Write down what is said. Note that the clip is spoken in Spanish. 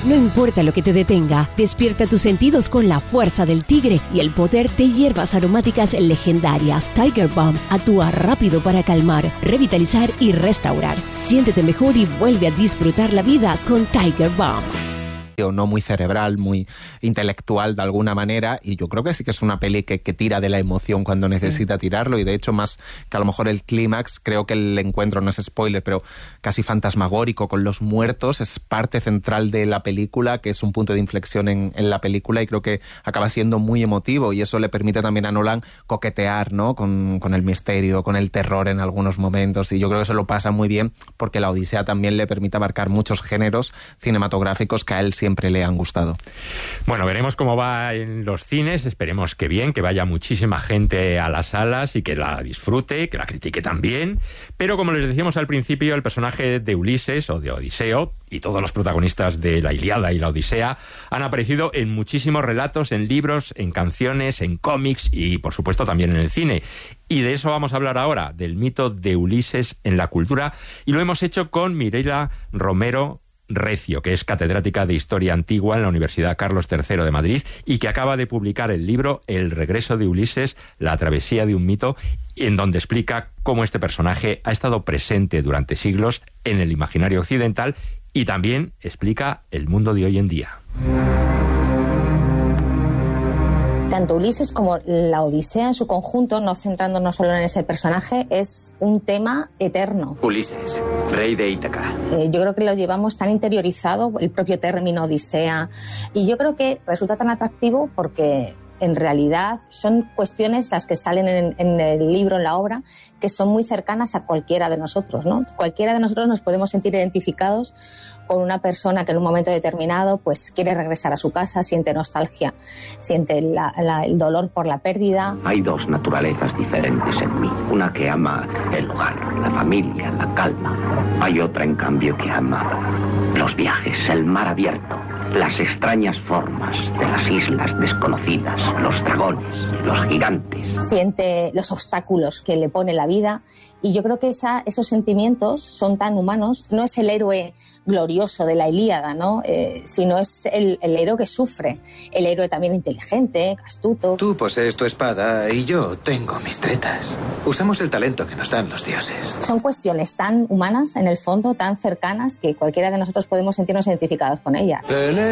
No importa lo que te detenga, despierta tus sentidos con la fuerza del tigre y el poder de hierbas aromáticas legendarias. Tiger Balm actúa rápido para calmar, revitalizar y restaurar. Siéntete mejor y vuelve a disfrutar la vida con Tiger Balm. No muy cerebral, muy intelectual de alguna manera, y yo creo que sí que es una peli que tira de la emoción cuando necesita tirarlo, y de hecho más que a lo mejor el clímax, creo que el encuentro, no es spoiler, pero casi fantasmagórico con los muertos, es parte central de la película, que es un punto de inflexión en la película, y creo que acaba siendo muy emotivo, y eso le permite también a Nolan coquetear, ¿no?, con el misterio, con el terror en algunos momentos, y yo creo que eso lo pasa muy bien, porque la Odisea también le permite abarcar muchos géneros cinematográficos que a él siempre le han gustado. Bueno, veremos cómo va en los cines, esperemos que bien, que vaya muchísima gente a las salas y que la disfrute, que la critique también, pero como les decíamos al principio, el personaje de Ulises o de Odiseo y todos los protagonistas de la Ilíada y la Odisea han aparecido en muchísimos relatos, en libros, en canciones, en cómics y por supuesto también en el cine. Y de eso vamos a hablar ahora, del mito de Ulises en la cultura, y lo hemos hecho con Mireia Romero Recio, que es catedrática de Historia Antigua en la Universidad Carlos III de Madrid y que acaba de publicar el libro El regreso de Ulises, la travesía de un mito, en donde explica cómo este personaje ha estado presente durante siglos en el imaginario occidental y también explica el mundo de hoy en día. Tanto Ulises como la Odisea en su conjunto, no centrándonos solo en ese personaje, es un tema eterno. Ulises, rey de Ítaca. Yo creo que lo llevamos tan interiorizado, el propio término Odisea, y yo creo que resulta tan atractivo porque en realidad son cuestiones las que salen en el libro, en la obra, que son muy cercanas a cualquiera de nosotros, ¿no? Cualquiera de nosotros nos podemos sentir identificados con una persona que en un momento determinado pues quiere regresar a su casa, siente nostalgia, siente el dolor por la pérdida. Hay dos naturalezas diferentes en mí. Una que ama el hogar, la familia, la calma. Hay otra, en cambio, que ama los viajes, el mar abierto, las extrañas formas de las islas desconocidas, los dragones, los gigantes. Siente los obstáculos que le pone la vida, y yo creo que esos sentimientos son tan humanos. No es el héroe glorioso de la Ilíada, ¿no? Sino es el héroe que sufre, el héroe también inteligente, astuto. Tú posees tu espada y yo tengo mis tretas. Usamos el talento que nos dan los dioses. Son cuestiones tan humanas, en el fondo, tan cercanas, que cualquiera de nosotros podemos sentirnos identificados con ellas.